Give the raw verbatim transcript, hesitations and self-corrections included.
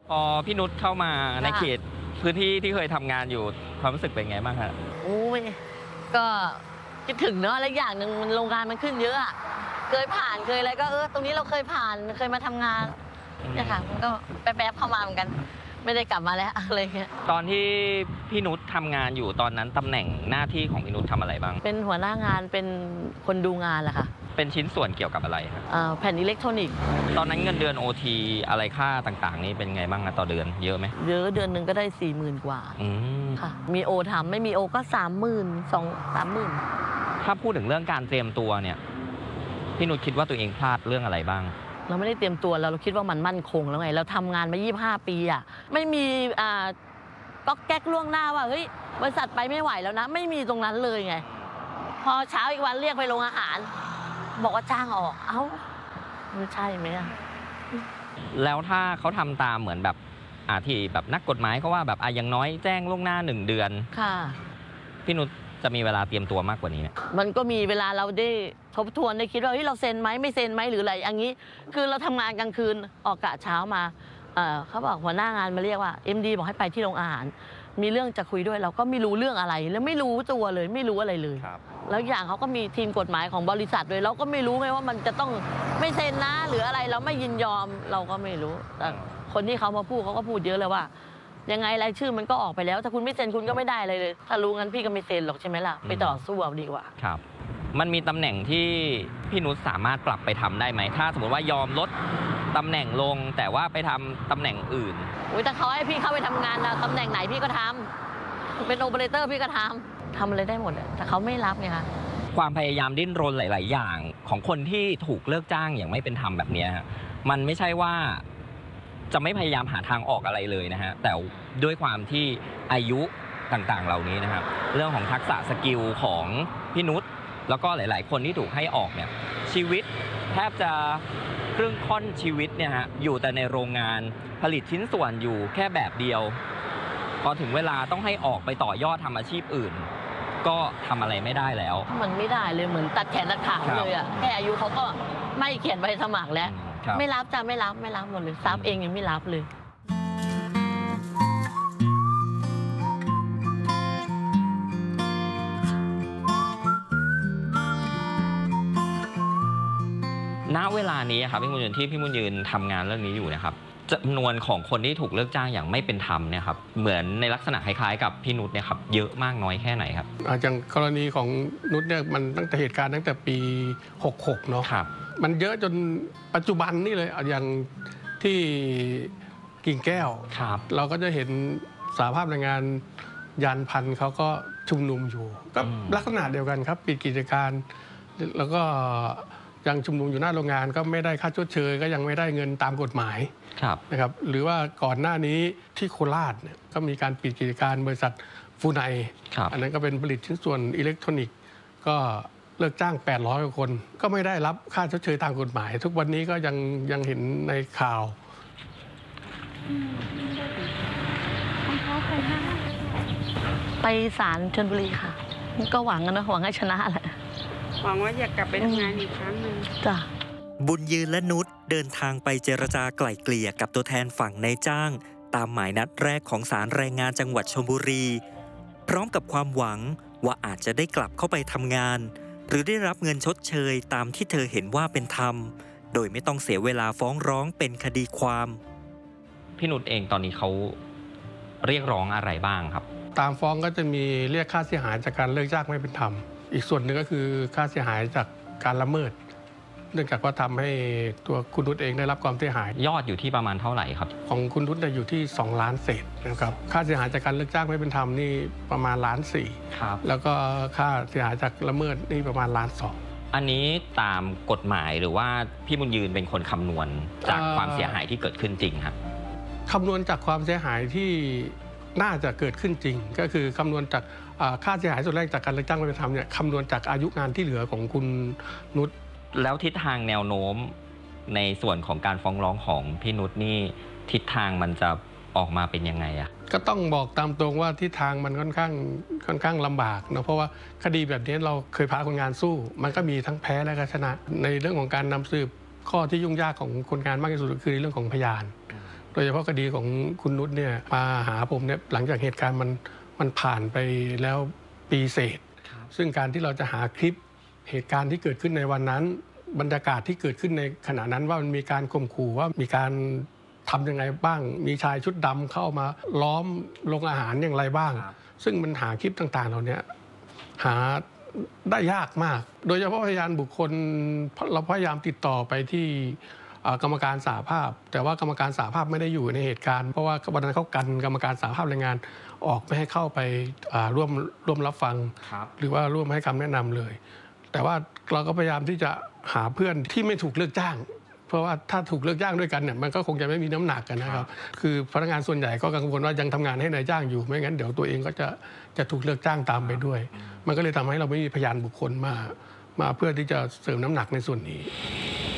พอพี่นุชเข้ามาในเขตพื้นที่ที่เคยทำงานอยู่ความรู้สึกเป็นไงบ้างคะโอ้ยก็คิดถึงเนาะแล้วอย่างหนึ่งมันโรงงานมันขึ้นเยอะอะเคยผ่านเคยอะไรก็เออตรงนี้เราเคยผ่านเคยมาทำงานเนี่ยค่ะมันก็แป๊บๆเข้ามาเหมือนกันไม่ได้กลับมาแล้วอะไรเงี้ยตอนที่พี่นุชทำงานอยู่ตอนนั้นตำแหน่งหน้าที่ของพี่นุชทำอะไรบ้างเป็นหัวหน้างานเป็นคนดูงานแหละค่ะเป็นชิ้นส่วนเกี่ยวกับอะไรครับแผ่นอิเล็กทรอนิกส์ตอนนั้นเงินเดือน โอ ที อะไรค่าต่างๆนี่เป็นไงบ้างต่อเดือนเยอะไหมเยอะเดือนหนึ่งก็ได้สี่หมื่นกว่าค่ะมีโอทำไม่มีโอก็สามหมื่นสองสามหมื่นถ้าพูดถึงเรื่องการเตรียมตัวเนี่ยพี่นุชคิดว่าตัวเองพลาดเรื่องอะไรบ้างเราไม่ได้เตรียมตัวเราเราคิดว่ามันมั่นคงแล้วไงเราทำงานมายี่สิบห้าปีอ่ะไม่มีอ่าก็แก๊กล่วงหน้าว่าเฮ้ยบริษัทไปไม่ไหวแล้วนะไม่มีตรงนั้นเลยไงพอเช้าอีกวันเรียกไปโรงอาหารบอกว่าจ้างออกเอ้ามันใช่ไหมอ่ะแล้วถ้าเขาทำตามเหมือนแบบอ่าที่แบบนักกฎหมายเขาว่าแบบอ่ะอย่างน้อยแจ้งล่วงหน้าหนึ่งเดือนค่ะพี่นุชจะมีเวลาเตรียมตัวมากกว่านี้ไหมมันก็มีเวลาเราได้ทบทวนได้คิดว่าเฮ้ยเราเซ็นไหมไม่เซ็นไหมหรืออะไรอย่างนี้คือเราทำงานกลางคืนออกกะเช้ามาเขาบอกหัวหน้างานมาเรียกว่า เอ็ม ดี บอกให้ไปที่โรงอาหารมีเรื่องจะคุยด้วยเราก็ไม่รู้เรื่องอะไรแล้วไม่รู้ตัวเลยไม่รู้อะไรเลยแล้วอย่างเขาก็มีทีมกฎหมายของบริษัทด้วยเราก็ไม่รู้ไงว่ามันจะต้องไม่เซ็นนะหรืออะไรเราไม่ยินยอมเราก็ไม่รู้แต่คนที่เขามาพูดเขาก็พูดเยอะเลยว่ายังไงรายชื่อมันก็ออกไปแล้วถ้าคุณไม่เซ็นคุณก็ไม่ได้เลยเลยถ้ารู้งั้นพี่ก็ไม่เซ็นหรอกใช่ไหมล่ะไปต่อสู้เอาดีกว่าครับมันมีตำแหน่งที่พี่นุชสามารถกลับไปทำได้ไหมถ้าสมมติว่ายอมลดตำแหน่งลงแต่ว่าไปทำตำแหน่งอื่นอุ้ยแต่เขาให้พี่เข้าไปทำงานนะตำแหน่งไหนพี่ก็ทำเป็นโอเปอเรเตอร์พี่ก็ทำทำอะไรได้หมดแต่เขาไม่รับไงคะความพยายามดิ้นรนหลายๆอย่างของคนที่ถูกเลิกจ้างอย่างไม่เป็นธรรมแบบนี้มันไม่ใช่ว่าจะไม่พยายามหาทางออกอะไรเลยนะฮะแต่ด้วยความที่อายุต่างๆเหล่านี้นะครับเรื่องของทักษะสกิลของพี่นุชแล้วก็หลายๆคนที่ถูกให้ออกเนี่ยชีวิตแทบจะครึ่งค่อนชีวิตเนี่ยฮะอยู่แต่ในโรงงานผลิตชิ้นส่วนอยู่แค่แบบเดียวพอถึงเวลาต้องให้ออกไปต่อยอดทำอาชีพอื่นก็ทำอะไรไม่ได้แล้วมันไม่ได้เลยเหมือนตัดแขนตัดขาเลยอ่ะแค่อายุเขาก็ไม่เขียนใบสมัครแล้วไม่รับจ้ะไม่รับไม่รับหมดเลยซับเองยังไม่รับเลยณเวลานี้ครับพี่มุญยืนที่พี่มุญยืนทำงานเรื่องนี้อยู่นะครับจำนวนของคนที่ถูกเลิกจ้างอย่างไม่เป็นธรรมเนี่ยครับเหมือนในลักษณะคล้ายๆกับพี่นุชเนี่ยครับเยอะมากน้อยแค่ไหนครับอย่างกรณีของนุชเนี่ยมันตั้งแต่เหตุการณ์ตั้งแต่ปีหกหกเนาะมันเยอะจนปัจจุบันนี่เลยอย่างที่กิ่งแก้วเราก็จะเห็นสหภาพแรงงานยานพันเขาก็ชุมนุมอยู่ก็ลักษณะเดียวกันครับปิดกิจการแล้วก็ยังชุมนุมอยู่หน้าโรงงานก็ไม่ได้ค่าชดเชยก็ยังไม่ได้เงินตามกฎหมายนะครับหรือว่าก่อนหน้านี้ที่โคราชเนี่ยก็มีการปิดกิจการบริษัทฟูไนอันนั้นก็เป็นผลิตชิ้นส่วนอิเล็กทรอนิกส์ก็เลิกจ้างแปดร้อยกว่าคนก็ไม่ได้รับค่าชดเชยตามกฎหมายทุกวันนี้ก็ยังยังเห็นในข่าวไปศาลชลบุรีค่ะก็หวังกันนะหวังให้ชนะแหละหวังว่าอยากกลับไปทำงานอีกครั้งหนึ่งจ้ะบุญยืนและนุชเดินทางไปเจรจาไกล่เกลี่ยกับตัวแทนฝั่งนายจ้างตามหมายนัดแรกของศาลแรงงานจังหวัดชลบุรีพร้อมกับความหวังว่าอาจจะได้กลับเข้าไปทำงานหรือได้รับเงินชดเชยตามที่เธอเห็นว่าเป็นธรรมโดยไม่ต้องเสียเวลาฟ้องร้องเป็นคดีความพี่นุชเองตอนนี้เขาเรียกร้องอะไรบ้างครับตามฟ้องก็จะมีเรียกค่าเสียหายจากการเลิกจ้างไม่เป็นธรรมอีกส่วนหนึ่งก็คือค่าเสียหายจากการละเมิดเนื่องจากว่าทำให้ตัวคุณนุชเองได้รับความเสียหายยอดอยู่ที่ประมาณเท่าไหร่ครับของคุณนุชอยู่ที่สองล้านเศษนะครับค่าเสียหายจากการเลิกจ้างไม่เป็นธรรมนี่ประมาณล้านสี่ครับแล้วก็ค่าเสียหายจากละเมิดนี่ประมาณล้านสองอันนี้ตามกฎหมายหรือว่าพี่บุญยืนเป็นคนคำนวณจากความเสียหายที่เกิดขึ้นจริงครับคำนวณจากความเสียหายที่น่าจะเกิดขึ้นจริงก็คือคำนวณจากค่าเสียหายส่วนแรกจากการเลิกจ้างไม่เป็นธรรมเนี่ยคำนวณจากอายุงานที่เหลือของคุณนุชแล้วทิศทางแนวโน้มในส่วนของการฟ้องร้องของพี่นุชนี่ทิศทางมันจะออกมาเป็นยังไงอะก็ต้องบอกตามตรงว่าทิศทางมันค่อนข้างค่อนข้างลำบากเนาะเพราะว่าคดีแบบนี้เราเคยพาคนงานสู้มันก็มีทั้งแพ้และก็ชนะในเรื่องของการนำสืบข้อที่ยุ่งยากของคนงานมากที่สุดคือในเรื่องของพยานโดยเฉพาะคดีของคุณนุชเนี่ยมาหาผมเนี่ยหลังจากเหตุการณ์มันมันผ่านไปแล้วปีเศษซึ่งการที่เราจะหาคลิปเหตุการณ์ที่เกิดขึ้นในวันนั้นบรรยากาศที่เกิดขึ้นในขณะนั้นว่ามันมีการข่มขู่ว่ามีการทำยังไงบ้างมีชายชุดดำเข้ามาล้อมโรงอาหารอย่างไรบ้างซึ่งมันหาคลิปต่างๆเหล่านี้หาได้ยากมากโดยเฉพาะพยานบุคคลเราพยายามติดต่อไปที่กรรมการสหภาพแต่ว่ากรรมการสหภาพไม่ได้อยู่ในเหตุการณ์เพราะว่าวันนั้นเขากันกรรมการสหภาพแรงงานออกไม่ให้เข้าไปร่วมร่วมรับฟังหรือว่าร่วมให้คำแนะนำเลยแต่ว่าเราก็พยายามที่จะหาเพื่อนที่ไม่ถูกเลิกจ้างเพราะว่าถ้าถูกเลิกจ้างด้วยกันเนี่ยมันก็คงจะไม่มีน้ำหนักกันนะครับคือพนักงานส่วนใหญ่ก็กังวลว่ายังทำงานให้นายจ้างอยู่ไม่งั้นเดี๋ยวตัวเองก็จะจะถูกเลิกจ้างตามไปด้วยมันก็เลยทำให้เราไม่มีพยานบุคคลมามาเพื่อที่จะเสริมน้ำหนักในส่วนนี้